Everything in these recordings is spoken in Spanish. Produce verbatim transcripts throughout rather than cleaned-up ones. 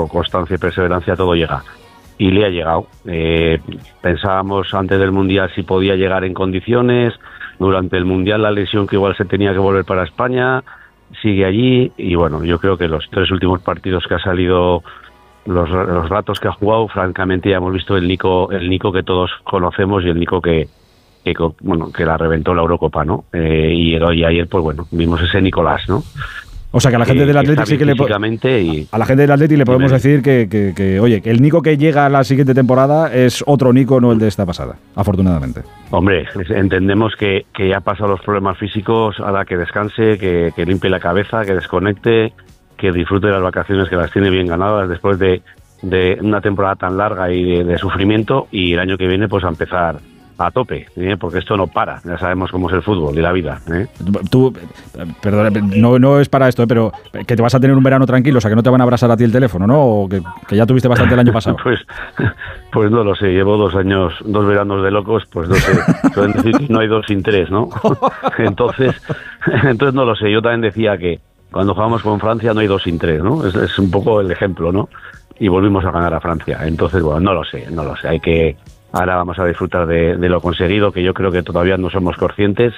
por constancia y perseverancia todo llega. Y le ha llegado. Eh, pensábamos antes del Mundial si podía llegar en condiciones. Durante el Mundial la lesión que igual se tenía que volver para España. Sigue allí. Y bueno, yo creo que los tres últimos partidos que ha salido, los, los ratos que ha jugado, francamente ya hemos visto el Nico, el Nico que todos conocemos y el Nico que, que bueno, que la reventó la Eurocopa, ¿no? Eh, y, y ayer, pues bueno, vimos ese Nicolás, ¿no? O sea que a la gente del Athletic sí que le y... a la gente del Athletic le podemos decir que, que, que, oye, que el Nico que llega a la siguiente temporada es otro Nico, no el de esta pasada, afortunadamente. Hombre, entendemos que, que ya ha pasado los problemas físicos, ahora que descanse, que, que limpie la cabeza, que desconecte, que disfrute de las vacaciones, que las tiene bien ganadas después de, de una temporada tan larga y de, de sufrimiento, y el año que viene pues a empezar a tope, ¿eh? Porque esto no para, ya sabemos cómo es el fútbol y la vida, ¿eh? Tú, perdona, no, no es para esto, ¿eh? Pero que te vas a tener un verano tranquilo, o sea que no te van a abrasar a ti el teléfono, ¿no? O que, que ya tuviste bastante el año pasado. pues, pues no lo sé, llevo dos años, dos veranos de locos, pues no sé, pueden decir que no hay dos sin tres, ¿no? entonces, entonces no lo sé, yo también decía que cuando jugamos con Francia no hay dos sin tres, ¿no? Es, es un poco el ejemplo, ¿no? Y volvimos a ganar a Francia, entonces bueno, no lo sé, no lo sé, hay que... Ahora vamos a disfrutar de, de lo conseguido, que yo creo que todavía no somos conscientes,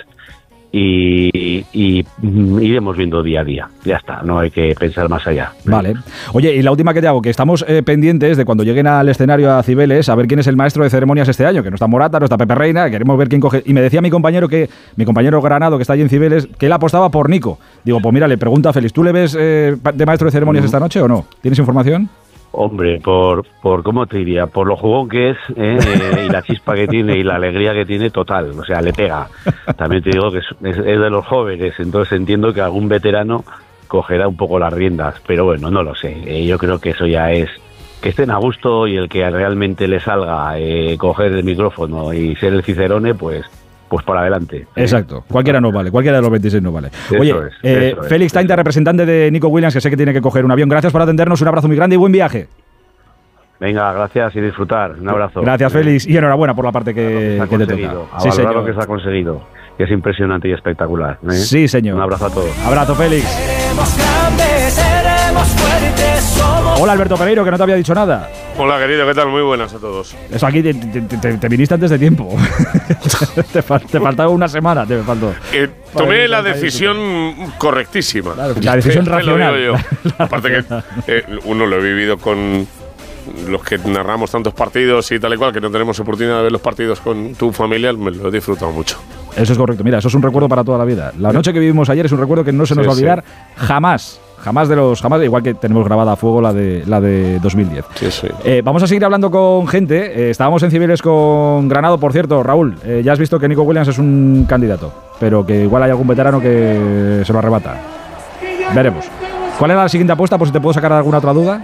y, y, y iremos viendo día a día. Ya está, no hay que pensar más allá. Vale. Oye, y la última que te hago, que estamos eh, pendientes de cuando lleguen al escenario a Cibeles, a ver quién es el maestro de ceremonias este año, que no está Morata, no está Pepe Reina, queremos ver quién coge. Y me decía mi compañero, que mi compañero Granado, que está allí en Cibeles, que él apostaba por Nico. Digo, pues mira, le pregunto a Félix, ¿tú le ves eh, de maestro de ceremonias mm. esta noche o no? ¿Tienes información? Hombre, por, por ¿cómo te diría? Por lo jugón que es, ¿eh? y la chispa que tiene y la alegría que tiene, total, o sea, le pega. También te digo que es, es, es de los jóvenes, entonces entiendo que algún veterano cogerá un poco las riendas, pero bueno, no lo sé. Eh, yo creo que eso ya es que estén a gusto, y el que realmente le salga eh, coger el micrófono y ser el Cicerone, pues pues para adelante. Exacto, cualquiera no vale, cualquiera de los veintiséis no vale. Eso Oye, es, eh, eso es, Félix eso Tainta, es. representante de Nico Williams, que sé que tiene que coger un avión. Gracias por atendernos, un abrazo muy grande y buen viaje. Venga, gracias y disfrutar. Un abrazo. Gracias, Félix, y enhorabuena por la parte que, que, que te toca. A Sí, valorar señor. lo que se ha conseguido, que es impresionante y espectacular, ¿eh? Sí, señor. Un abrazo a todos. Abrazo, Félix. Seremos grandes, seremos fuertes, somos... Hola, Alberto Pereiro, que no te había dicho nada. Hola, querido, ¿qué tal? Muy buenas a todos. Eso aquí te, te, te, te viniste antes de tiempo. te, fal, te faltaba una semana, te faltó. Eh, tomé la decisión correctísima. Claro, la decisión racional. Lo digo yo. Aparte que eh, uno lo he vivido con los que narramos tantos partidos y tal y cual, que no tenemos oportunidad de ver los partidos con tu familia, me lo he disfrutado mucho. Eso es correcto. Mira, eso es un recuerdo para toda la vida. La noche que vivimos ayer es un recuerdo que no se nos Sí, va a olvidar sí. jamás. Jamás de los jamás, igual que tenemos grabada a fuego la de la de dos mil diez. Sí, sí. Eh, vamos a seguir hablando con gente. Eh, estábamos en Cibeles con Granado, por cierto. Raúl, eh, ya has visto que Nico Williams es un candidato, pero que igual hay algún veterano que se lo arrebata. Veremos. ¿Cuál era la siguiente apuesta? Por si te puedo sacar alguna otra duda.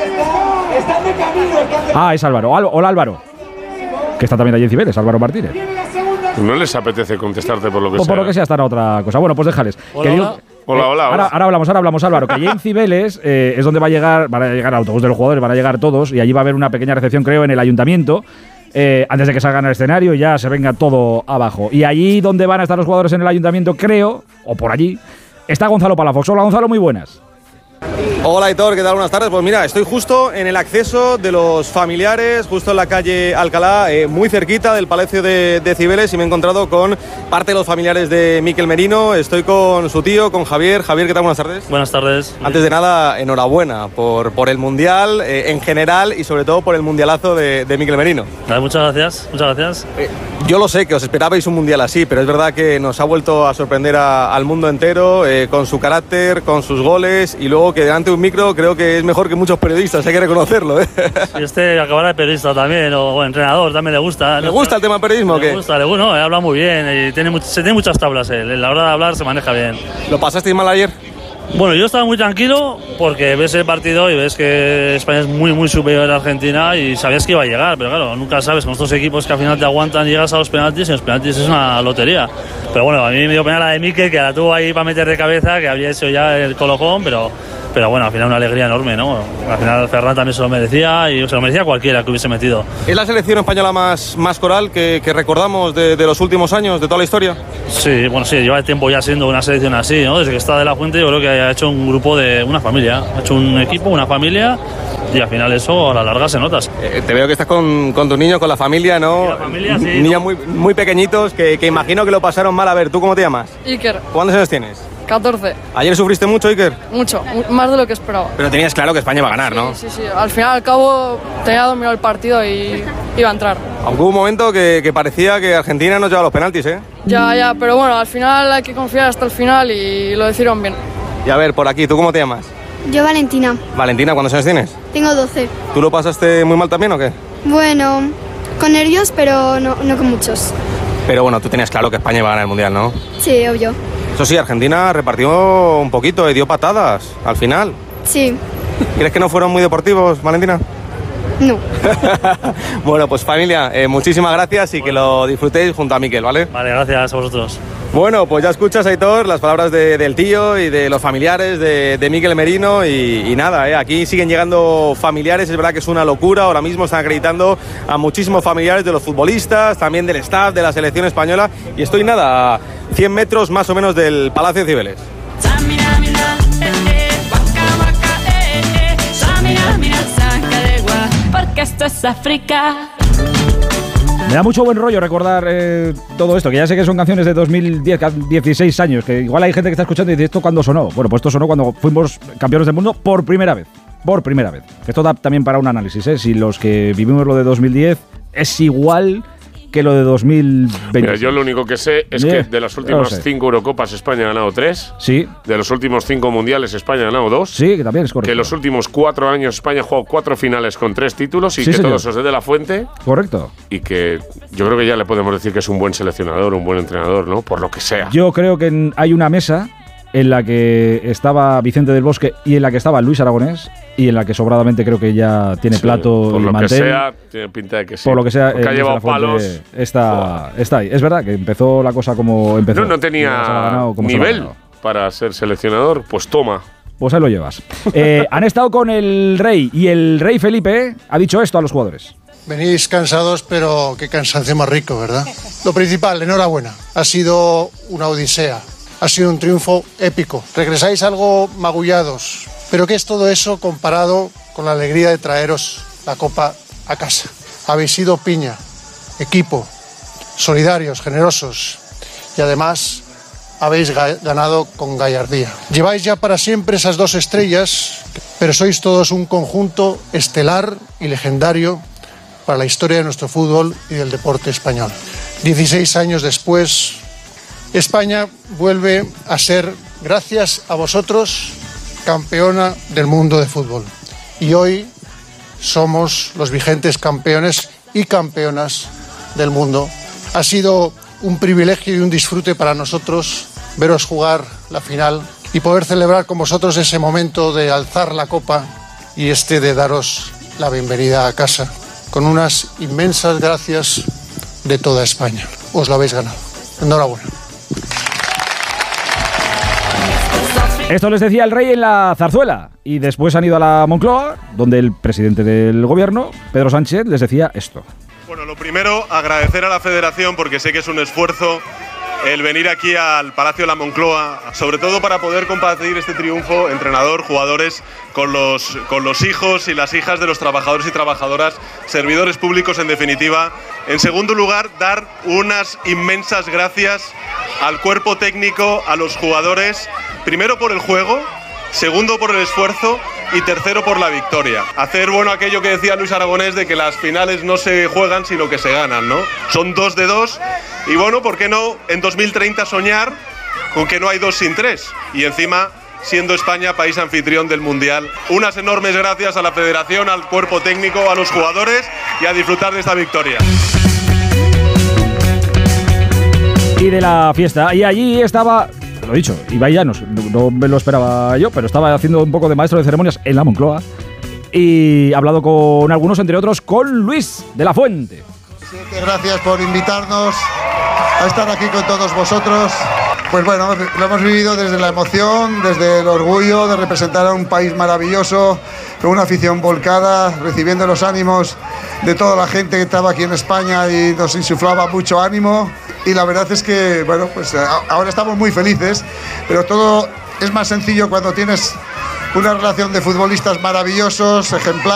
Ah, es Álvaro. Al- Hola, Álvaro. Que está también allí en Cibeles, Álvaro Martínez. No les apetece contestarte por lo que O sea. por lo que sea, estará otra cosa. Bueno, pues déjales. Hola, Que digo- hola. Hola, hola, Ahora, hola. ahora hablamos, ahora hablamos, Álvaro. Que allí en Cibeles eh, es donde va a llegar, van a llegar el autobús de los jugadores, van a llegar todos, y allí va a haber una pequeña recepción, creo, en el ayuntamiento, eh, antes de que salgan al escenario y ya se venga todo abajo. Y allí donde van a estar los jugadores en el ayuntamiento, creo, o por allí, está Gonzalo Palafox. Hola, Gonzalo, muy buenas. Hola, Aitor, ¿qué tal? Buenas tardes. Pues mira, estoy justo en el acceso de los familiares, justo en la calle Alcalá, eh, muy cerquita del Palacio de, de Cibeles, y me he encontrado con parte de los familiares de Mikel Merino. Estoy con su tío, con Javier. Javier, ¿qué tal? Buenas tardes. Buenas tardes. Antes de nada, enhorabuena por, por el Mundial eh, en general, y sobre todo por el mundialazo de, de Mikel Merino. Vale, muchas gracias, muchas gracias. Eh, yo lo sé que os esperabais un Mundial así, pero es verdad que nos ha vuelto a sorprender a- al mundo entero, eh, con su carácter, con sus goles, y luego que delante de un micro creo que es mejor que muchos periodistas, hay que reconocerlo, ¿eh? Y este acabará de periodista también, o bueno, entrenador, también le gusta. ¿Le gusta el tema periodismo o Le qué? gusta, le gusta, no, él habla muy bien y tiene, much- se tiene muchas tablas él. En la hora de hablar se maneja bien. ¿Lo pasasteis mal ayer? Bueno, yo estaba muy tranquilo porque ves el partido y ves que España es muy, muy superior a Argentina y sabías que iba a llegar, pero claro, nunca sabes con estos equipos que al final te aguantan, llegas a los penaltis y los penaltis es una lotería. Pero bueno, a mí me dio pena la de Mikel, que la tuvo ahí para meter de cabeza, que había hecho ya el colocón, pero, pero pero bueno, al final una alegría enorme, ¿no? Al final Ferran también se lo merecía y se lo merecía cualquiera que hubiese metido. ¿Es la selección española más, más coral que, que recordamos de, de los últimos años, de toda la historia? Sí, bueno, sí, lleva tiempo ya siendo una selección así, ¿no? Desde que está De La Fuente yo creo que ha hecho un grupo de una familia, ha hecho un equipo, una familia y al final eso a la larga se nota. Eh, te veo que estás con, con tus niños, con la familia, ¿no? Sí, la familia, sí, niños ¿no? muy, muy pequeñitos que, que imagino que lo pasaron mal. A ver, ¿tú cómo te llamas? Iker, ¿Cuántos años tienes? catorce. ¿Ayer sufriste mucho, Iker? Mucho, mu- más de lo que esperaba. Pero tenías claro que España va a ganar, ¿no? Sí, sí, al final al cabo tenía dominado el partido y iba a entrar. Aunque hubo un momento que, que parecía que Argentina nos llevaba los penaltis, ¿eh? Ya, ya, pero bueno, al final hay que confiar hasta el final y lo hicieron bien. Y a ver, por aquí, ¿tú cómo te llamas? Yo, Valentina, Valentina, ¿cuántos años tienes? tengo doce. ¿Tú lo pasaste muy mal también o qué? Bueno, con nervios, pero no, no con muchos. Pero bueno, tú tenías claro que España iba a ganar el Mundial, ¿no? Sí, obvio. Eso sí, Argentina repartió un poquito, y dio patadas al final. Sí, ¿Crees que no fueron muy deportivos, Valentina? no. Bueno, pues familia, eh, muchísimas gracias y que lo disfrutéis junto a Miquel, ¿vale? Vale, gracias a vosotros. Bueno, pues ya escuchas, Aitor, las palabras de- del tío y de los familiares de, de Miquel Merino y, y nada, eh, aquí siguen llegando familiares, es verdad que es una locura, ahora mismo están acreditando a muchísimos familiares de los futbolistas, también del staff de la selección española y estoy nada, a cien metros más o menos del Palacio de Cibeles. Porque esto es África. Me da mucho buen rollo recordar eh, todo esto, que ya sé que son canciones de dos mil diez, dieciséis años, que igual hay gente que está escuchando y dice, ¿esto cuándo sonó? Bueno, pues esto sonó cuando fuimos campeones del mundo por primera vez. Por primera vez. Esto da también para un análisis, ¿eh? Si los que vivimos lo de dos mil diez es igual que lo de dos mil veinte. Mira, yo lo único que sé es Yeah, que de las ya últimas lo sé. cinco Eurocopas España ha ganado tres. Sí, De los últimos cinco Mundiales España ha ganado dos. sí, que también es correcto. Que en los últimos cuatro años España ha jugado cuatro finales con tres títulos y Sí, que señor. todos esos de La Fuente. Correcto. Y que yo creo que ya le podemos decir que es un buen seleccionador, un buen entrenador, ¿no? Por lo que sea. Yo creo que en- hay una mesa en la que estaba Vicente del Bosque y en la que estaba Luis Aragonés y en la que sobradamente creo que ya tiene Sí, plato por y lo mantel. que sea, tiene pinta de que sí. Por lo que sea, Porque eh, ha Luis de llevado la Fuente palos. Está, está ahí. Es verdad que empezó la cosa como empezó. No, no Y ahora se la ha tenía ganado como se la ha nivel ganado. para ser seleccionador. Pues toma. Pues ahí lo llevas. Eh, han estado con el rey y el rey Felipe ha dicho esto a los jugadores. Venís cansados, pero qué cansancio más rico, ¿verdad? Lo principal, enhorabuena. Ha sido una odisea. Ha sido un triunfo épico. Regresáis algo magullados. Pero ¿qué es todo eso comparado con la alegría de traeros la copa a casa? Habéis sido piña, equipo, solidarios, generosos y además habéis ga- ganado con gallardía. Lleváis ya para siempre esas dos estrellas, pero sois todos un conjunto estelar y legendario para la historia de nuestro fútbol y del deporte español. dieciséis años después, España vuelve a ser, gracias a vosotros, campeona del mundo de fútbol. Y hoy somos los vigentes campeones y campeonas del mundo. Ha sido un privilegio y un disfrute para nosotros veros jugar la final y poder celebrar con vosotros ese momento de alzar la copa y este de daros la bienvenida a casa, con unas inmensas gracias de toda España. Os lo habéis ganado. Enhorabuena. Esto les decía el rey en la zarzuela y después han ido a la Moncloa, donde el presidente del gobierno, Pedro Sánchez, les decía esto. Bueno, lo primero, agradecer a la Federación porque sé que es un esfuerzo el venir aquí al Palacio de la Moncloa, sobre todo para poder compartir este triunfo, entrenador, jugadores, con los, con los hijos y las hijas de los trabajadores y trabajadoras, servidores públicos en definitiva. En segundo lugar, dar unas inmensas gracias al cuerpo técnico, a los jugadores, primero por el juego, segundo por el esfuerzo y tercero por la victoria. Hacer bueno aquello que decía Luis Aragonés de que las finales no se juegan sino que se ganan, ¿no? Son dos de dos y bueno, ¿por qué no en dos mil treinta soñar con que no hay dos sin tres? Y encima siendo España país anfitrión del Mundial. Unas enormes gracias a la Federación, al cuerpo técnico, a los jugadores y a disfrutar de esta victoria. Y de la fiesta. Y allí estaba, lo he dicho, Ibai Llanos, no, no me lo esperaba yo, pero estaba haciendo un poco de maestro de ceremonias en la Moncloa y ha hablado con algunos, entre otros con Luis de la Fuente. Siete, gracias por invitarnos a estar aquí con todos vosotros. Pues bueno, lo hemos vivido desde la emoción, desde el orgullo de representar a un país maravilloso, con una afición volcada, recibiendo los ánimos de toda la gente que estaba aquí en España y nos insuflaba mucho ánimo. Y la verdad es que, bueno, pues ahora estamos muy felices, pero todo es más sencillo cuando tienes una relación de futbolistas maravillosos, ejemplares.